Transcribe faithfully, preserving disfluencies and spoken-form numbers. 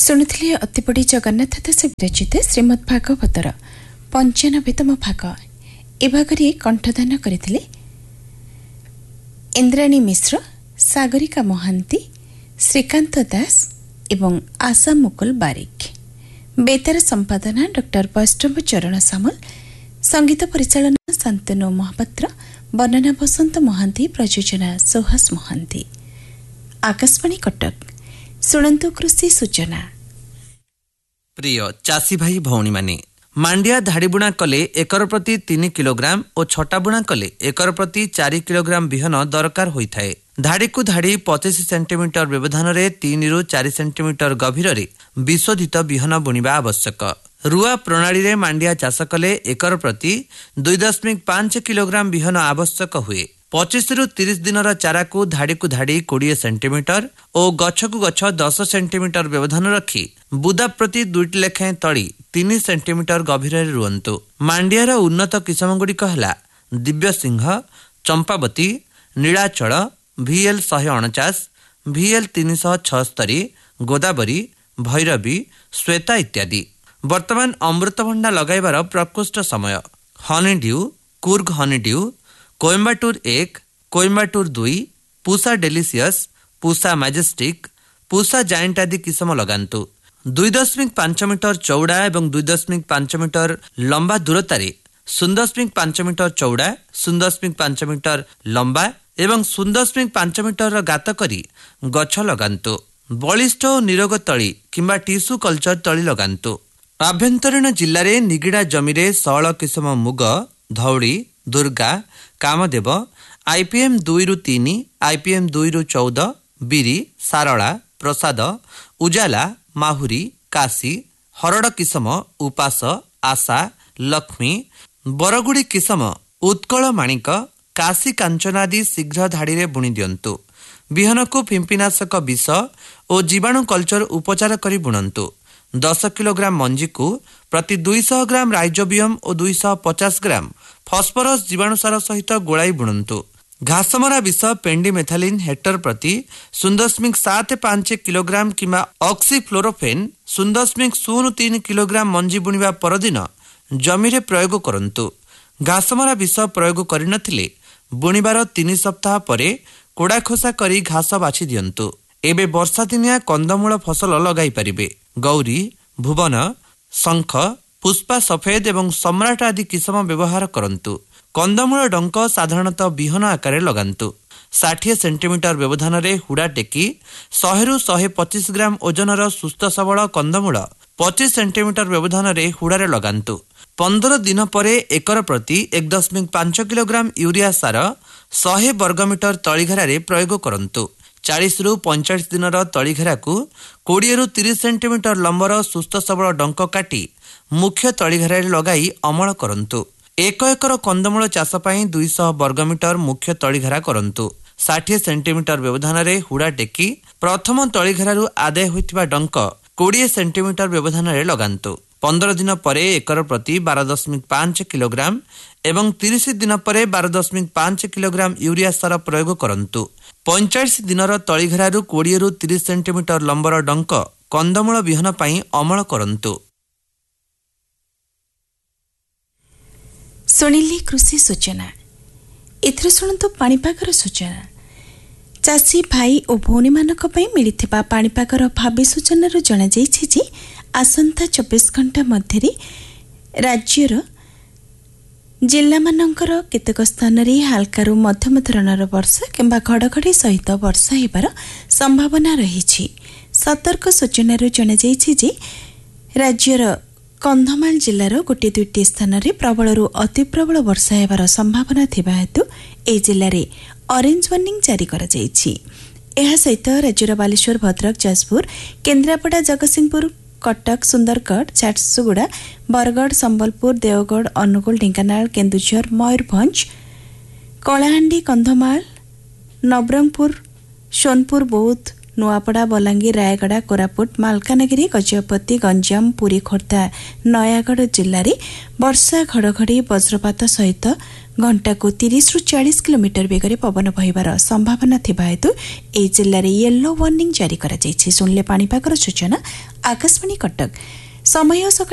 ଶୁଣୁଥିଲେ ଅତିବଡ଼ି ଜଗନ୍ନାଥ ଦାସ ବିରଚିତ ଶ୍ରୀମଦ୍ ଭାଗବତର ପଞ୍ଚାନବେତମ ଭାଗ। ଏ ଭାଗରେ କଣ୍ଠଦାନ କରିଥିଲେ ଇନ୍ଦ୍ରାଣୀ ମିଶ୍ର, ସାଗରିକା ମହାନ୍ତି, ଶ୍ରୀକାନ୍ତ ଦାସ ଏବଂ ଆଶା ମୁକୁଲ ବାରିକ। ବେତାର ସମ୍ପାଦନା ଡକ୍ଟର ବୈଷ୍ଣବ ଚରଣ ସାମଲ, ସଙ୍ଗୀତ ପରିଚାଳନା ଶାନ୍ତନୁ ମହାପାତ୍ର, ବର୍ଣ୍ଣନା ବସନ୍ତ ମହାନ୍ତି, ପ୍ରଯୋଜନା ସୁହାସ ମହାନ୍ତି। ଆକାଶବାଣୀ କଟକ। ଶୁଣନ୍ତୁ କୃଷି ସୂଚନା। ପ୍ରିୟ ଚାଷୀ ଭାଇ ଭଉଣୀମାନେ, ମାଣ୍ଡିଆ ଧାଡ଼ିବୁଣା କଲେ ଏକର ପ୍ରତି ତିନି କିଲୋଗ୍ରାମ ଓ ଛଟା ବୁଣା କଲେ ଏକର ପ୍ରତି ଚାରି କିଲୋଗ୍ରାମ ବିହନ ଦରକାର ହୋଇଥାଏ। ଧାଡ଼ିକୁ ଧାଡ଼ି ପଚିଶ ସେଣ୍ଟିମିଟର ବ୍ୟବଧାନରେ ତିନିରୁ ଚାରି ସେଣ୍ଟିମିଟର ଗଭୀରରେ ବିଶୋଧିତ ବିହନ ବୁଣିବା ଆବଶ୍ୟକ। ରୁଆ ପ୍ରଣାଳୀରେ ମାଣ୍ଡିଆ ଚାଷ କଲେ ଏକର ପ୍ରତି ଦୁଇ ଦଶମିକ ପାଞ୍ଚ କିଲୋଗ୍ରାମ ବିହନ ଆବଶ୍ୟକ ହୁଏ। ପଚିଶରୁ ତିରିଶ ଦିନର ଚାରାକୁ ଧାଡ଼ିକୁ ଧାଡ଼ି କୋଡ଼ିଏ ସେଣ୍ଟିମିଟର ଓ ଗଛକୁ ଗଛ ଦଶ ସେଣ୍ଟିମିଟର ବ୍ୟବଧାନ ରଖି ବୁଦା ପ୍ରତି ଦୁଇଟି ଲେଖାଏଁ ତଳି ତିନି ସେଣ୍ଟିମିଟର ଗଭୀରରେ ରୁଅନ୍ତୁ। ମାଣ୍ଡିଆର ଉନ୍ନତ କିସମଗୁଡ଼ିକ ହେଲା ଦିବ୍ୟସିଂହ, ଚମ୍ପାବତୀ, ନୀଳାଚଳ, ଭିଏଲ୍ ଶହେ ଅଣଚାଶ, ଭିଏଲ୍ ତିନିଶହ ଛଅସ୍ତରୀ, ଗୋଦାବରୀ, ଭୈରବୀ, ଶ୍ଵେତା ଇତ୍ୟାଦି। ବର୍ତ୍ତମାନ ଅମୃତଭଣ୍ଡା ଲଗାଇବାର ପ୍ରକୃଷ୍ଟ ସମୟ। ହନିଡ୍ୟୁ, କୁର୍ଗ ହନିଡ୍ୟୁ, କୋଏମ୍ବାଟୁର ଏକ, କୋଏମ୍ବାଟୁର ଦୁଇ, Pusa delicious, Pusa majestic, Pusa giant ଆଦି କିସମ ଲଗାନ୍ତୁ। ଦୁଇ ଦଶମିକ ପାଞ୍ଚ ମିଟର ଚଉଡ଼ା ଏବଂ ଦୁଇ ଦଶମିକ ପାଞ୍ଚ ମିଟର ଲମ୍ବା ଦୂରତାରେ ଶୂନ ଦଶମିକ ପାଞ୍ଚ ମିଟର ଚଉଡ଼ା, ଶୂନ ଦଶମିକ ପାଞ୍ଚ ମିଟର ଲମ୍ବା ଏବଂ ଶୂନ ଦଶମିକ ପାଞ୍ଚ ମିଟରର ଗାତ କରି ଗଛ ଲଗାନ୍ତୁ। ବଳିଷ୍ଠ ଓ ନିରୋଗ ତଳି କିମ୍ବା ଟିସୁ କଲଚର ତଳି ଲଗାନ୍ତୁ। ଆଭ୍ୟନ୍ତରୀଣ ଜିଲ୍ଲାରେ ନିଗିଡ଼ା ଜମିରେ ସଅଳ କିସମ ମୁଗ, ଧଉଳି, ଦୁର୍ଗା, କାମଦେବ, ଆଇପିଏମ୍ ଦୁଇରୁ ତିନି, ଆଇପିଏମ୍ ଦୁଇରୁ ଚଉଦ, ବିରି, ସାରଳା, ପ୍ରସାଦ, ଉଜାଲା, ମାହୁରୀ, କାଶୀ, ହରଡ଼ କିସମ, ଉପାସ, ଆଶା, ଲକ୍ଷ୍ମୀ, ବରଗୁଡ଼ି କିସମ, ଉତ୍କଳ ମାଣିକ, କାଶୀ କାଞ୍ଚନ ଆଦି ଶୀଘ୍ର ଧାଡ଼ିରେ ବୁଣି ଦିଅନ୍ତୁ। ବିହନକୁ ଫିମ୍ପିନାଶକ ବିଷ ଓ ଜୀବାଣୁ କଲଚର ଉପଚାର କରି ବୁଣନ୍ତୁ। ଦଶ କିଲୋଗ୍ରାମ ମଞ୍ଜିକୁ ପ୍ରତି ଦୁଇଶହ ଗ୍ରାମ ରାଇଜୋବିୟମ ଓ ଦୁଇଶହ ପଚାଶ ଗ୍ରାମ ଫସ୍ଫରସ ଜୀବାଣୁସାର ସହିତ ଗୋଳାଇ ବୁଣନ୍ତୁ। ଘାସମରା ବିଷ ପେଣ୍ଡିମେଥାଲିନ୍ ହେକ୍ଟର ପ୍ରତି ଶୂନ ଦଶମିକ ସାତ ପାଞ୍ଚ କିଲୋଗ୍ରାମ କିମ୍ବା ଅକ୍ସିଫ୍ଲୋରୋଫେନ୍ ଶୂନ ଦଶମିକ ଶୂନ ତିନି କିଲୋଗ୍ରାମ ମଞ୍ଜି ବୁଣିବା ପରଦିନ ଜମିରେ ପ୍ରୟୋଗ କରନ୍ତୁ। ଘାସମରା ବିଷ ପ୍ରୟୋଗ କରିନଥିଲେ ବୁଣିବାର ତିନି ସପ୍ତାହ ପରେ କୋଡ଼ା ଖୋସା କରି ଘାସ ବାଛି ଦିଅନ୍ତୁ। ଏବେ ବର୍ଷା ଦିନିଆ କନ୍ଦମୂଳ ଫସଲ ଲଗାଇ ପାରିବେ। ଗୌରୀ, ଭୁବନ, ଶଙ୍ଖ, ପୁଷ୍ପା ସଫେଦ ଏବଂ ସମ୍ରାଟ ଆଦି କିସମ ବ୍ୟବହାର କରନ୍ତୁ। କନ୍ଦମୂଳ ଡଙ୍କ ସାଧାରଣତଃ ବିହନ ଆକାରରେ ଲଗାନ୍ତୁ। ଷାଠିଏ ସେଣ୍ଟିମିଟର ବ୍ୟବଧାନରେ ହୁଡ଼ା ଟେକି ଶହେରୁ ଶହେ ପଚିଶ ଗ୍ରାମ ଓଜନର ସୁସ୍ଥ ସବଳ କନ୍ଦମୂଳ ପଚିଶ ସେଣ୍ଟିମିଟର ବ୍ୟବଧାନରେ ହୁଡ଼ାରେ ଲଗାନ୍ତୁ। ପନ୍ଦର ଦିନ ପରେ ଏକର ପ୍ରତି ଏକ ଦଶମିକ ପାଞ୍ଚ କିଲୋଗ୍ରାମ ୟୁରିଆ ସାର ଶହେ ବର୍ଗମିଟର ତଳିଘେରାରେ ପ୍ରୟୋଗ କରନ୍ତୁ। ଚାଳିଶରୁ ପଇଁଚାଳିଶ ଦିନର ତଳିଘେରାକୁ କୋଡ଼ିଏରୁ ତିରିଶ ସେଣ୍ଟିମିଟର ଲମ୍ବର ସୁସ୍ଥ ସବଳ ଡଙ୍କ କାଟି ମୁଖ୍ୟ ତଳିଘେରାରେ ଲଗାଇ ଅମଳ କରନ୍ତୁ। ଏକ ଏକର କନ୍ଦମୂଳ ଚାଷ ପାଇଁ ଦୁଇଶହ ବର୍ଗମିଟର ମୁଖ୍ୟ ତଳିଘେରା କରନ୍ତୁ। ଷାଠିଏ ସେଣ୍ଟିମିଟର ବ୍ୟବଧାନରେ ହୁଡ଼ା ଟେକି ପ୍ରଥମ ତଳିଘେରାରୁ ଆଦାୟ ହୋଇଥିବା ଡଙ୍କ କୋଡ଼ିଏ ସେଣ୍ଟିମିଟର ବ୍ୟବଧାନରେ ଲଗାନ୍ତୁ। ପନ୍ଦର ଦିନ ପରେ ଏକର ପ୍ରତି ବାର ଦଶମିକ ପାଞ୍ଚ କିଲୋଗ୍ରାମ ଏବଂ ତିରିଶ ଦିନ ପରେ ବାର ଦଶମିକ ପାଞ୍ଚ କିଲୋଗ୍ରାମ ୟୁରିଆ ସାର ପ୍ରୟୋଗ କରନ୍ତୁ। ପଇଁଚାଳିଶ ଦିନର ତଳିଘେରାରୁ କୋଡ଼ିଏରୁ ତିରିଶ ସେଣ୍ଟିମିଟର ଲମ୍ବର ଡଙ୍କ କନ୍ଦମୂଳ ବିହନ ପାଇଁ ଅମଳ କରନ୍ତୁ। ଶୁଣିଲି କୃଷି ସୂଚନା। ଏଥିରେ ଶୁଣନ୍ତୁ ପାଣିପାଗର ସୂଚନା। ଚାଷୀ ଭାଇ ଓ ଭଉଣୀମାନଙ୍କ ପାଇଁ ମିଳିଥିବା ପାଣିପାଗର ଭାବି ସୂଚନାରୁ ଜଣାଯାଇଛି ଯେ ଆସନ୍ତା ଚବିଶ ଘଣ୍ଟା ମଧ୍ୟରେ ରାଜ୍ୟର ଜିଲ୍ଲାମାନଙ୍କର କେତେକ ସ୍ଥାନରେ ହାଲକାରୁ ମଧ୍ୟମ ଧରଣର ବର୍ଷା କିମ୍ବା ଘଡ଼ଘଡ଼ି ସହିତ ବର୍ଷା ହେବାର ସମ୍ଭାବନା ରହିଛି। ସତର୍କ ସୂଚନାରୁ ଜଣାଯାଇଛି ଯେ ରାଜ୍ୟର କନ୍ଧମାଳ ଜିଲ୍ଲାର ଗୋଟିଏ ଦୁଇଟି ସ୍ଥାନରେ ପ୍ରବଳରୁ ଅତି ପ୍ରବଳ ବର୍ଷା ହେବାର ସମ୍ଭାବନା ଥିବା ହେତୁ ଏହି ଜିଲ୍ଲାରେ ଅରେଞ୍ଜ ୱାର୍ଣ୍ଣିଂ ଜାରି କରାଯାଇଛି। ଏହା ସହିତ ରାଜ୍ୟର ବାଲେଶ୍ୱର, ଭଦ୍ରକ, ଯାଜପୁର, କେନ୍ଦ୍ରାପଡ଼ା, ଜଗତସିଂହପୁର, କଟକ, ସୁନ୍ଦରଗଡ଼, ଝାରସୁଗୁଡ଼ା, ବରଗଡ଼, ସମ୍ବଲପୁର, ଦେଓଗଡ଼, ଅନୁଗୁଳ, ଢେଙ୍କାନାଳ, କେନ୍ଦୁଝର, ମୟୂରଭଞ୍ଜ, କଳାହାଣ୍ଡି, କନ୍ଧମାଳ, ନବରଙ୍ଗପୁର, ସୋନପୁର, ବୌଦ୍ଧ, ନୂଆପଡ଼ା, ବଲାଙ୍ଗୀର, ରାୟଗଡ଼ା, କୋରାପୁଟ, ମାଲକାନଗିରି, ଗଜପତି, ଗଞ୍ଜାମ, ପୁରୀ, ଖୋର୍ଦ୍ଧା, ନୟାଗଡ଼ ଜିଲ୍ଲାରେ ବର୍ଷା, ଘଡ଼ଘଡ଼ି, ବଜ୍ରପାତ ସହିତ ଘଣ୍ଟାକୁ ତିରିଶରୁ ଚାଳିଶ କିଲୋମିଟର ବେଗରେ ପବନ ବହିବାର ସମ୍ଭାବନା ଥିବା ହେତୁ ଏହି ଜିଲ୍ଲାରେ ୟେଲୋ ୱାର୍ଣ୍ଣିଂ ଜାରି କରାଯାଇଛି। ଶୁଣିଲେ ପାଣିପାଗର ସୂଚନା। आकाशवाणी कटक समय